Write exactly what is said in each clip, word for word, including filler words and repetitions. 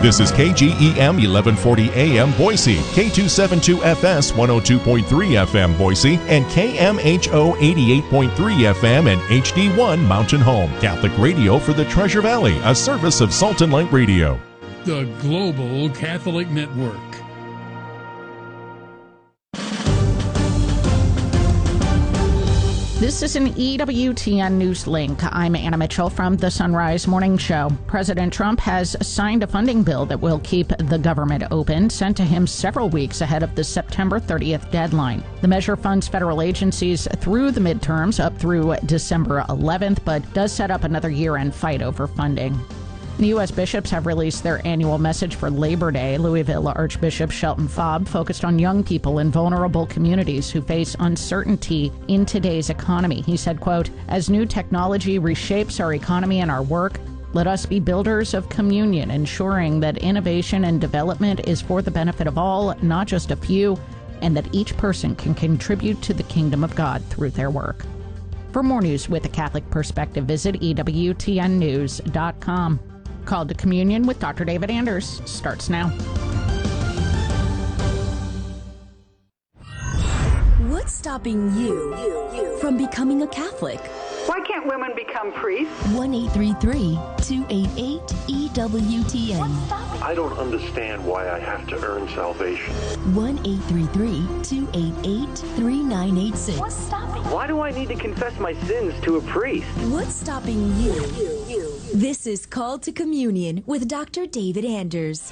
This is K G E M eleven forty A M Boise, K two seventy-two F S one oh two point three F M Boise, and K M H O eighty-eight point three F M and H D one Mountain Home. Catholic radio for the Treasure Valley, a service of Salt and Light Radio. The Global Catholic Network. This is an E W T N News Link. I'm Anna Mitchell from the Sunrise Morning Show. President Trump has signed a funding bill that will keep the government open, sent to him several weeks ahead of the September thirtieth deadline. The measure funds federal agencies through the midterms up through December eleventh, but does set up another year-end fight over funding. The U S bishops have released their annual message for Labor Day. Louisville Archbishop Shelton Faub focused on young people in vulnerable communities who face uncertainty in today's economy. He said, quote, "As new technology reshapes our economy and our work, let us be builders of communion, ensuring that innovation and development is for the benefit of all, not just a few, and that each person can contribute to the kingdom of God through their work." For more news with a Catholic perspective, visit E W T N news dot com. Call to Communion with Doctor David Anders starts now. What's stopping you, you, you from becoming a Catholic? Why can't women become priests? one eight three three, two eight eight, E W T N. I don't understand why I have to earn salvation. one eight three three, two eight eight, three nine eight six. What's stopping? Why do I need to confess my sins to a priest? What's stopping you? you, you. This is Called to Communion with Doctor David Anders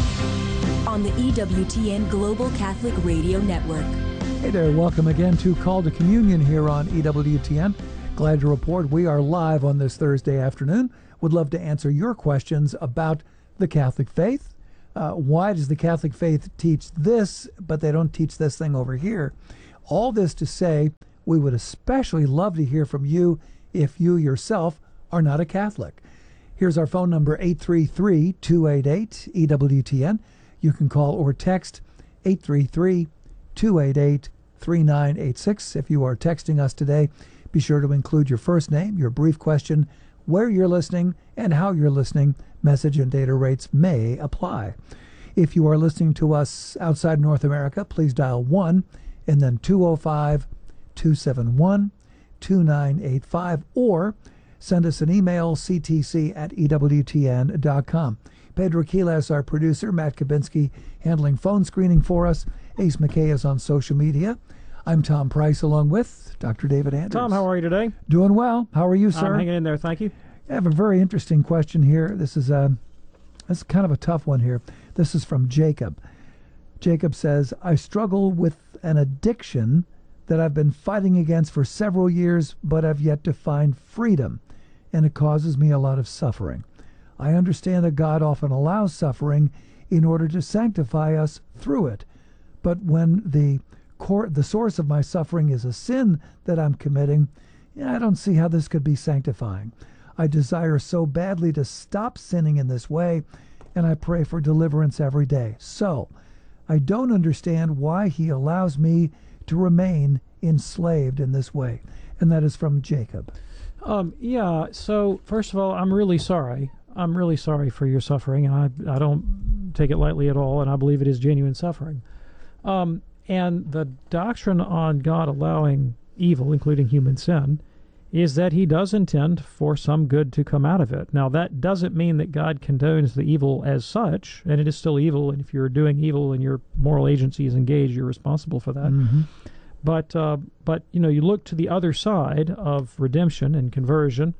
on the E W T N Global Catholic Radio Network. Hey there, welcome again to Call to Communion here on E W T N. Glad to report we are live on this Thursday afternoon. Would love to answer your questions about the Catholic faith. Uh, why does the Catholic faith teach this, but they don't teach this thing over here? All this to say, we would especially love to hear from you if you yourself are not a Catholic. Here's our phone number, eight three three, two eight eight, E W T N. You can call or text eight three three, two eight eight, three nine eight six. If you are texting us today, be sure to include your first name, your brief question, where you're listening, and how you're listening. Message and data rates may apply. If you are listening to us outside North America, please dial one and then two oh five, two seven one, two nine eight five, or send us an email, c t c at e w t n dot com. Pedro Quiles, our producer, Matt Kabinski handling phone screening for us. Ace McKay is on social media. I'm Tom Price along with Doctor David Anders. Tom, how are you today? Doing well. How are you, sir? I'm hanging in there, thank you. I have a very interesting question here. This is a, this is kind of a tough one here. This is from Jacob. Jacob says, I struggle with an addiction that I've been fighting against for several years, but have yet to find freedom, and it causes me a lot of suffering. I understand that God often allows suffering in order to sanctify us through it, but when the core, the source of my suffering is a sin that I'm committing, I don't see how this could be sanctifying. I desire so badly to stop sinning in this way, and I pray for deliverance every day. So, I don't understand why he allows me to remain enslaved in this way. And that is from Jacob. Um, yeah, so first of all, I'm really sorry. I'm really sorry for your suffering, and I, I don't take it lightly at all, and I believe it is genuine suffering. Um, and the doctrine on God allowing evil, including human sin, is that he does intend for some good to come out of it. Now, that doesn't mean that God condones the evil as such, and it is still evil, and if you're doing evil and your moral agency is engaged, you're responsible for that. Mm-hmm. But, uh, but you know, you look to the other side of redemption and conversion,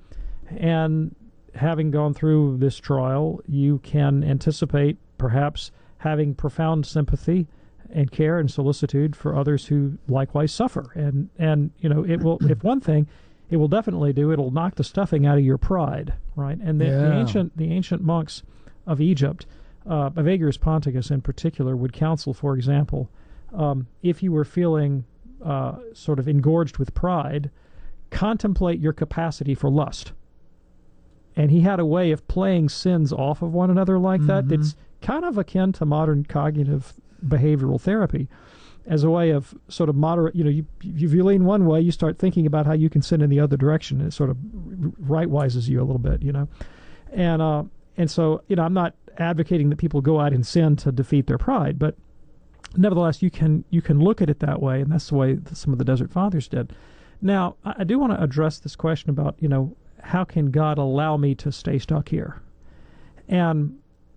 and having gone through this trial, you can anticipate perhaps having profound sympathy and care and solicitude for others who likewise suffer. And, and you know, it will, if one thing, it will definitely do, it'll knock the stuffing out of your pride, right? And the, yeah. the ancient the ancient monks of Egypt, uh, Evagrius Ponticus in particular, would counsel, for example, um, if you were feeling uh, sort of engorged with pride, contemplate your capacity for lust. And he had a way of playing sins off of one another like that. Mm-hmm. It's kind of akin to modern cognitive behavioral therapy, as a way of sort of moderate, you know, you, if you lean one way, you start thinking about how you can sin in the other direction, and it sort of right-wises you a little bit, you know. And uh, and so, you know, I'm not advocating that people go out and sin to defeat their pride, but nevertheless, you can you can look at it that way, and that's the way that some of the Desert Fathers did. Now, I, I do want to address this question about, you know, how can God allow me to stay stuck here? And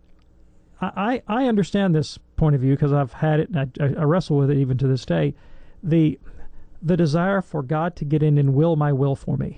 I, I understand this point of view because I've had it, and I, I wrestle with it even to this day. The the desire for God to get in and will my will for me.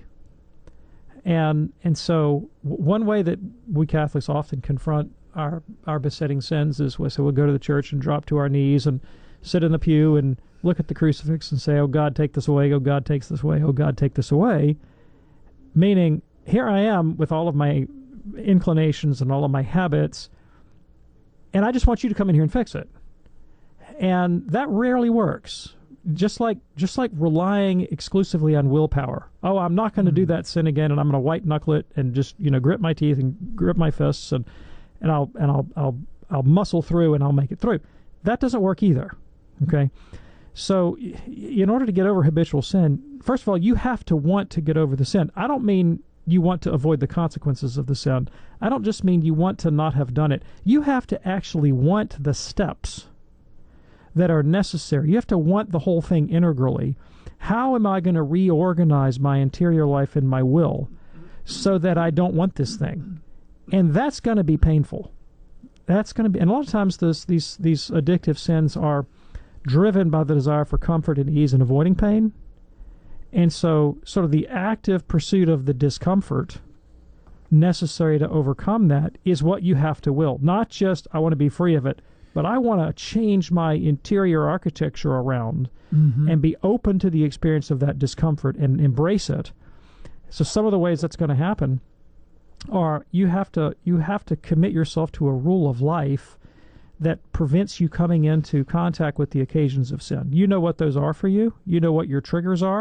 And and so one way that we Catholics often confront our our besetting sins is we so we'll go to the church and drop to our knees and sit in the pew and look at the crucifix and say, "Oh God, take this away. Oh God, take this away. Oh God, take this away." Meaning, here I am with all of my inclinations and all of my habits, and I just want you to come in here and fix it. And that rarely works. Just like just like relying exclusively on willpower. Oh, I'm not going to mm-hmm. do that sin again, and I'm going to white knuckle it and just, you know, grit my teeth and grip my fists, and and I'll and I'll I'll I'll muscle through and I'll make it through. That doesn't work either. Okay, so in order to get over habitual sin, first of all, you have to want to get over the sin. I don't mean you want to avoid the consequences of the sin. I don't just mean you want to not have done it. You have to actually want the steps that are necessary. You have to want the whole thing integrally. How am I going to reorganize my interior life and my will so that I don't want this thing? And that's going to be painful. That's going to be, and a lot of times this, these these addictive sins are driven by the desire for comfort and ease and avoiding pain. And so sort of the active pursuit of the discomfort necessary to overcome that is what you have to will. Not just, I want to be free of it, but I want to change my interior architecture around mm-hmm. and be open to the experience of that discomfort and embrace it. So some of the ways that's going to happen are you have to you have to commit yourself to a rule of life that prevents you coming into contact with the occasions of sin. You know what those are for you. You know what your triggers are.